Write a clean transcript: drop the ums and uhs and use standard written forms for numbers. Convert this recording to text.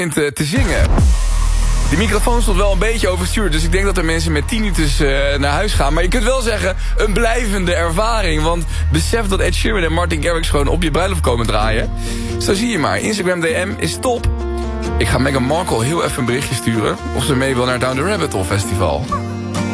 te zingen. Die microfoon stond wel een beetje overstuurd, dus ik denk dat er mensen met tinnitus naar huis gaan. Maar je kunt wel zeggen, een blijvende ervaring. Want besef dat Ed Sheeran en Martin Garrix gewoon op je bruiloft komen draaien. Zo zie je maar, Instagram DM is top. Ik ga Meghan Markle heel even een berichtje sturen of ze mee wil naar Down the Rabbit Hole Festival.